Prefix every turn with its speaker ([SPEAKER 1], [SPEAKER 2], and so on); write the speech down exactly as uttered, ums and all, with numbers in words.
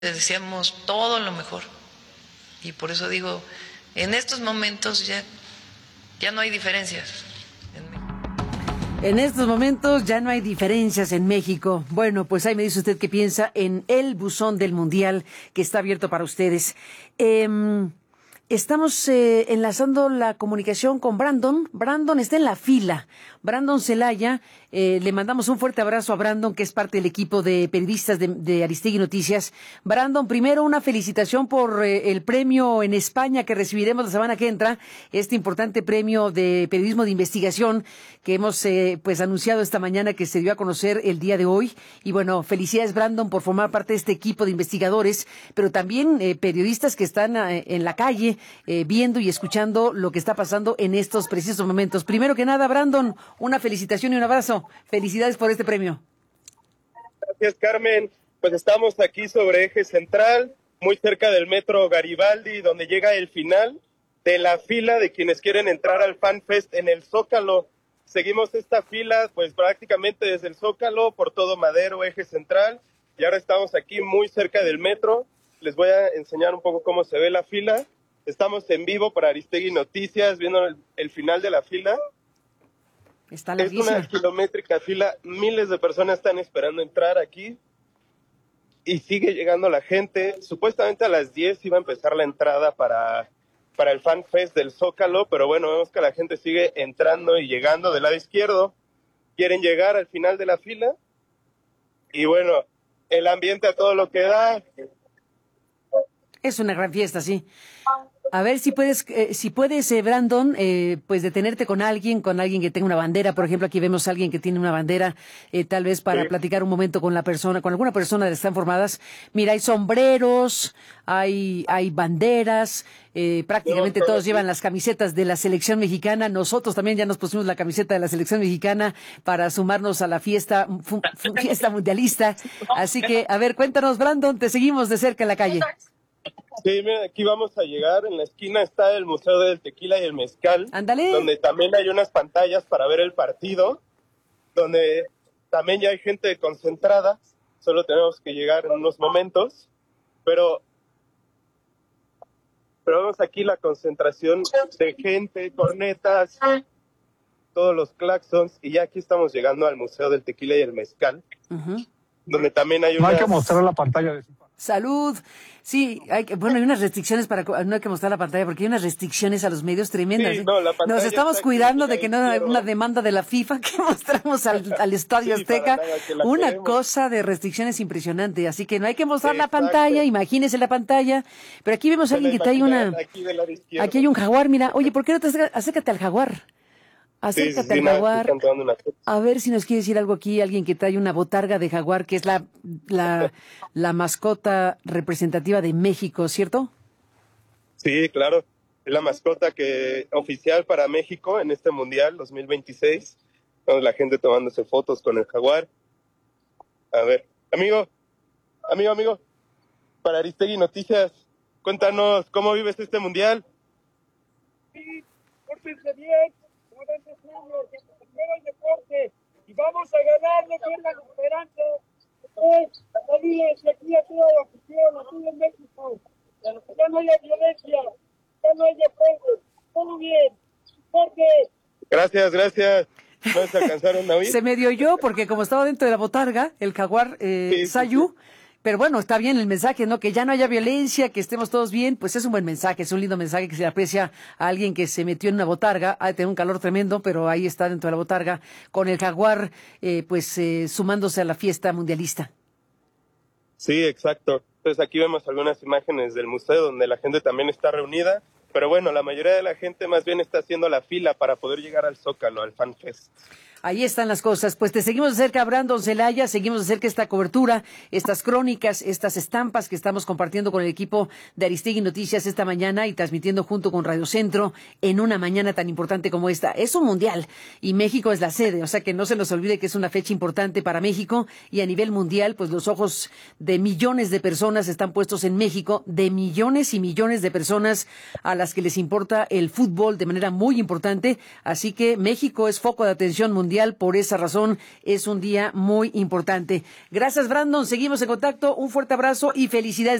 [SPEAKER 1] Les deseamos todo lo mejor. Y por eso digo, en estos momentos ya, ya no hay diferencias en México.
[SPEAKER 2] En estos momentos ya no hay diferencias en México. Bueno, pues ahí me dice usted qué piensa en el buzón del Mundial que está abierto para ustedes. Eh, estamos eh, enlazando la comunicación con Brandon. Brandon está en la fila. Brandon Celaya, eh, le mandamos un fuerte abrazo a Brandon, que es parte del equipo de periodistas de, de Aristegui Noticias. Brandon, primero una felicitación por eh, el premio en España que recibiremos la semana que entra, este importante premio de periodismo de investigación que hemos eh, pues anunciado esta mañana, que se dio a conocer el día de hoy. Y bueno, felicidades, Brandon, por formar parte de este equipo de investigadores, pero también eh, periodistas que están eh, en la calle eh, viendo y escuchando lo que está pasando en estos precisos momentos. Primero que nada, Brandon, una felicitación y un abrazo. Felicidades por este premio.
[SPEAKER 3] Gracias, Carmen. Pues estamos aquí sobre Eje Central, muy cerca del metro Garibaldi, donde llega el final de la fila de quienes quieren entrar al Fan Fest en el Zócalo. Seguimos esta fila pues prácticamente desde el Zócalo, por todo Madero, Eje Central, y ahora estamos aquí muy cerca del metro. Les voy a enseñar un poco cómo se ve la fila. Estamos en vivo para Aristegui Noticias, viendo el, el final de la fila.
[SPEAKER 2] Está
[SPEAKER 3] es una kilométrica fila, miles de personas están esperando entrar aquí y sigue llegando la gente. Supuestamente a las diez iba a empezar la entrada para, para el Fan Fest del Zócalo, pero bueno, vemos que la gente sigue entrando y llegando del lado izquierdo. Quieren llegar al final de la fila y bueno, el ambiente a todo lo que da.
[SPEAKER 2] Es una gran fiesta, sí. A ver si puedes, eh, si puedes, eh, Brandon, eh, pues detenerte con alguien, con alguien que tenga una bandera. Por ejemplo, aquí vemos a alguien que tiene una bandera, eh, tal vez para sí. platicar un momento con la persona, con alguna persona de las que están formadas. Mira, hay sombreros, hay, hay banderas, eh, prácticamente no, todos llevan las camisetas de la selección mexicana. Nosotros también ya nos pusimos la camiseta de la selección mexicana para sumarnos a la fiesta, fu, fu, fiesta mundialista. Así que, a ver, cuéntanos, Brandon, te seguimos de cerca en la calle.
[SPEAKER 3] Sí, mira, aquí vamos a llegar. En la esquina está el Museo del Tequila y el Mezcal.
[SPEAKER 2] Ándale.
[SPEAKER 3] Donde también hay unas pantallas para ver el partido. Donde también ya hay gente concentrada. Solo tenemos que llegar en unos momentos. Pero, pero vemos aquí la concentración de gente, cornetas, todos los claxons. Y ya aquí estamos llegando al Museo del Tequila y el Mezcal. Uh-huh. Donde también hay unas...
[SPEAKER 4] No hay que mostrar la pantalla de
[SPEAKER 2] Salud. Sí, hay que, bueno, hay unas restricciones para, no hay que mostrar la pantalla porque hay unas restricciones a los medios tremendas.
[SPEAKER 3] Sí, no, la
[SPEAKER 2] Nos estamos cuidando de que no haya una demanda de la FIFA que mostramos al, al Estadio sí, Azteca. Una queremos. Cosa de restricciones impresionante. Así que no hay que mostrar Exacto. la pantalla, imagínese la pantalla. Pero aquí vemos a alguien que trae una... Aquí, aquí hay un jaguar, mira. Oye, ¿por qué no te acércate, acércate al jaguar? Acércate sí, sí, al jaguar, a ver si nos quiere decir algo aquí, alguien que trae una botarga de jaguar, que es la, la, la mascota representativa de México, ¿cierto?
[SPEAKER 3] Sí, claro, es la mascota que oficial para México en este Mundial dos mil veintiséis, con la gente tomándose fotos con el jaguar. A ver, amigo, amigo, amigo, para Aristegui Noticias, cuéntanos, ¿cómo vives este Mundial?
[SPEAKER 5] Sí, pórtense bien. El deporte y vamos a ganar, no pierdan la esperanza. Pues, saludos aquí a toda la afición, aquí en México. Ya no haya violencia, ya no haya fuego, todo bien. Deporte.
[SPEAKER 3] Gracias, gracias. No se alcanzaron a oír.
[SPEAKER 2] Se me dio yo porque como estaba dentro de la botarga, el jaguar eh, sí, Sayu. Sí, sí. Pero bueno, está bien el mensaje, ¿no? Que ya no haya violencia, que estemos todos bien, pues es un buen mensaje, es un lindo mensaje que se aprecia a alguien que se metió en una botarga, ha de tener un calor tremendo, pero ahí está dentro de la botarga, con el jaguar, eh, pues eh, sumándose a la fiesta mundialista.
[SPEAKER 3] Sí, exacto. Entonces aquí vemos algunas imágenes del museo donde la gente también está reunida, pero bueno, la mayoría de la gente más bien está haciendo la fila para poder llegar al Zócalo, al Fan Fest.
[SPEAKER 2] Ahí están las cosas. Pues te seguimos de cerca, Brandon Celaya, seguimos de cerca esta cobertura, estas crónicas, estas estampas que estamos compartiendo con el equipo de Aristegui Noticias esta mañana y transmitiendo junto con Radio Centro en una mañana tan importante como esta. Es un mundial y México es la sede, o sea que no se nos olvide que es una fecha importante para México y a nivel mundial, pues los ojos de millones de personas están puestos en México, de millones y millones de personas a las que les importa el fútbol de manera muy importante. Así que México es foco de atención mundial mundial. Por esa razón es un día muy importante. Gracias, Brandon. Seguimos en contacto. Un fuerte abrazo y felicidades.